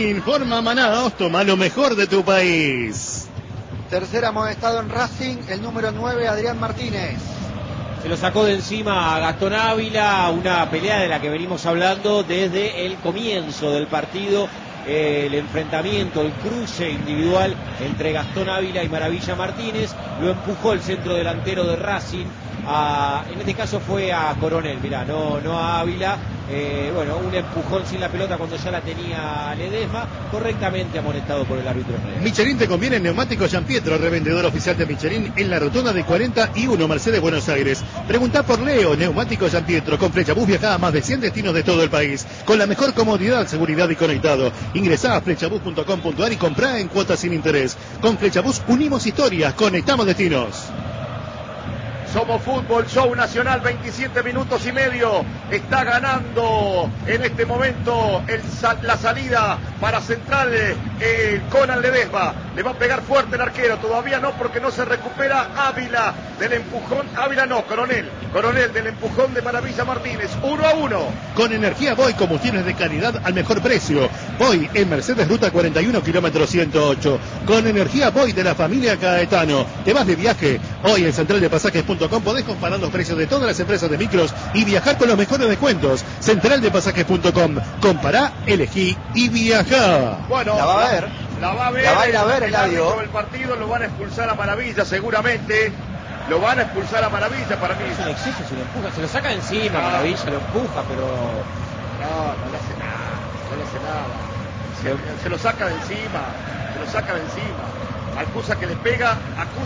Informa Manaos, toma lo mejor de tu país. Tercer amonestado en Racing, el número 9, Adrián Martínez. Se lo sacó de encima a Gastón Ávila, una pelea de la que venimos hablando desde el comienzo del partido. El enfrentamiento, el cruce individual entre Gastón Ávila y Maravilla Martínez, lo empujó el centro delantero de Racing, en este caso fue a Coronel, mirá, no a Ávila, bueno, un empujón sin la pelota cuando ya la tenía Ledesma, correctamente amonestado por el árbitro Herrera. Michelin te conviene en Neumáticos Gianpietro, revendedor oficial de Michelin en la rotonda de 41 Mercedes, Buenos Aires. Preguntá por Leo, Neumáticos Gianpietro, con Flechabús viajá a más de 100 destinos de todo el país, con la mejor comodidad, seguridad y conectado. Ingresá a flechabús.com.ar y comprá en cuotas sin interés. Con Flechabús unimos historias, conectamos destinos. Somos Fútbol, show nacional, 27 minutos y medio. Está ganando en este momento la salida para Central Conan Ledesma. Le va a pegar fuerte el arquero. Todavía no, porque no se recupera Ávila del empujón. Ávila no, Coronel del empujón de Maravilla Martínez. 1-1. Con energía Boy, combustibles de calidad al mejor precio. Boy en Mercedes Ruta 41, kilómetro 108. Con energía Boy de la familia Caetano. ¿Te vas de viaje? Hoy en centraldepasajes.com podés comparar los precios de todas las empresas de micros y viajar con los mejores descuentos. Centraldepasajes.com. Compará, elegí y viajá. Bueno, la va a ver. La va a ir a ver el árbitro del partido. Lo van a expulsar a Maravilla seguramente. Lo van a expulsar a Maravilla, para mí. Es un exceso, se lo empuja, se lo saca de encima, Maravilla lo empuja, pero... No le hace nada. Se lo saca de encima. Acusan que le pega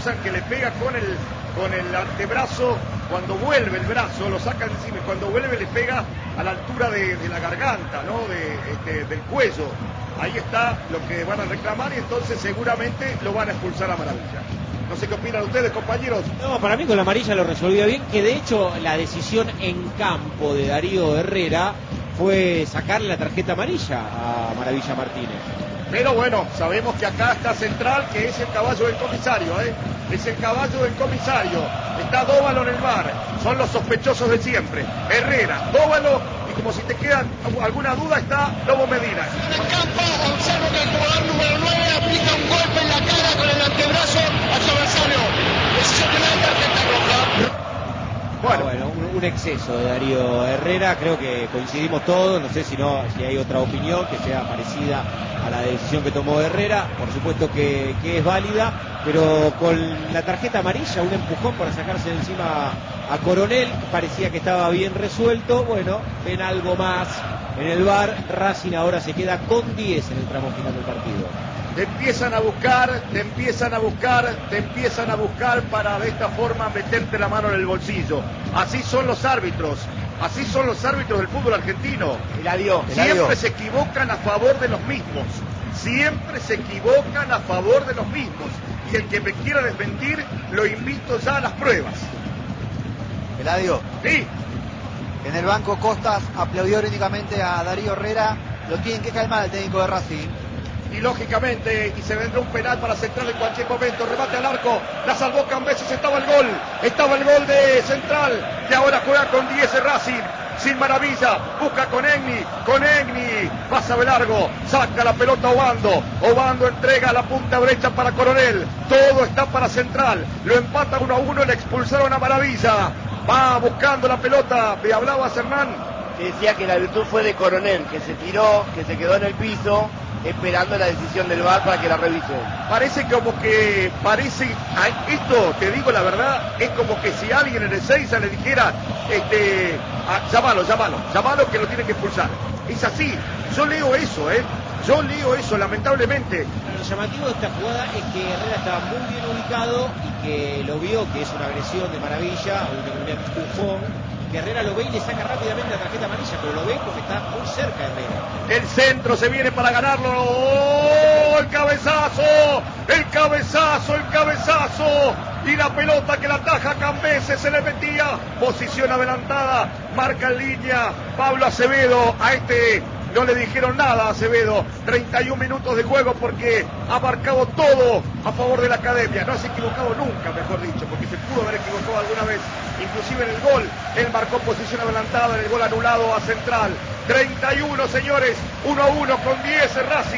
con el antebrazo. Cuando vuelve el brazo, lo saca de encima, y cuando vuelve le pega a la altura de la garganta, ¿no? Del cuello. Ahí está lo que van a reclamar, y entonces seguramente lo van a expulsar a Maravilla. No sé qué opinan ustedes, compañeros. No, para mí con la amarilla lo resolvió bien, que de hecho la decisión en campo de Darío Herrera fue sacarle la tarjeta amarilla a Maravilla Martínez. Pero bueno, sabemos que acá está Central, que es el caballo del comisario, es el caballo del comisario. Está Dóvalo en el bar, son los sospechosos de siempre. Herrera, Dóvalo, y como si te queda alguna duda, está Lobo Medina. En el campo, observo que el jugador número 9 aplica un golpe en la cara con el antebrazo a Sobersano. Decisión que no hay tarjeta roja. Bueno, un exceso de Darío Herrera, creo que coincidimos todos, no sé si hay otra opinión que sea parecida a la decisión que tomó Herrera, por supuesto que es válida, pero con la tarjeta amarilla, un empujón para sacarse de encima a Coronel, parecía que estaba bien resuelto. Bueno, ven algo más en el VAR. Racing ahora se queda con 10 en el tramo final del partido. Te empiezan a buscar para de esta forma meterte la mano en el bolsillo. Así son los árbitros del fútbol argentino. Siempre se equivocan a favor de los mismos. Y el que me quiera desmentir, lo invito ya a las pruebas. Eladio. Sí. En el banco Costas aplaudió únicamente a Darío Herrera. Lo tienen que calmar el técnico de Racing. Y lógicamente, y se vendrá un penal para Central en cualquier momento. Remate al arco, la salvó Cambeses, estaba el gol de Central, que ahora juega con 10 Racing, sin Maravilla, busca con Egni, pasa de largo, saca la pelota Obando entrega a la punta derecha para Coronel, todo está para Central, lo empata 1-1, le expulsaron a Maravilla, va buscando la pelota, me hablaba Hernán. Que decía que la virtud fue de Coronel, que se tiró, que se quedó en el piso, esperando la decisión del VAR para que la revisen. Parece, esto, te digo la verdad, es como que si alguien en el Seiza le dijera, llamalo que lo tiene que expulsar. Es así, yo leo eso, lamentablemente. Lo llamativo de esta jugada es que Herrera estaba muy bien ubicado y que lo vio, que es una agresión de Maravilla, un empujón, que Herrera lo ve y le saca rápidamente la tarjeta amarilla, pero lo ve porque está muy cerca Herrera. El centro se viene para ganarlo. ¡Oh! El cabezazo. Y la pelota que la ataja Cambeses, se le metía. Posición adelantada. Marca en línea Pablo Acevedo. A este no le dijeron nada a Acevedo. 31 minutos de juego porque ha marcado todo a favor de la Academia. No se ha equivocado nunca, mejor dicho, porque se pudo haber equivocado alguna vez. Inclusive en el gol, él marcó posición adelantada en el gol anulado a Central. 31, señores, 1-1 con 10 Racing.